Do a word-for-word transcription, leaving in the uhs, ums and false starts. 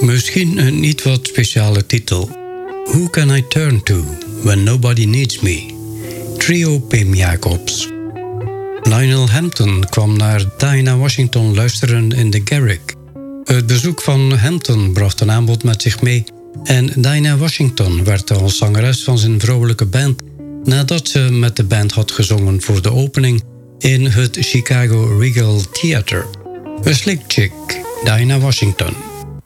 Misschien een niet wat speciale titel. Who Can I Turn To When Nobody Needs Me? Trio Pim Jacobs. Lionel Hampton kwam naar Dinah Washington luisteren in de Garrick. Het bezoek van Hampton bracht een aanbod met zich mee en Dinah Washington werd als zangeres van zijn vrouwelijke band nadat ze met de band had gezongen voor de opening in het Chicago Regal Theater. A Slick Chick, Dinah Washington.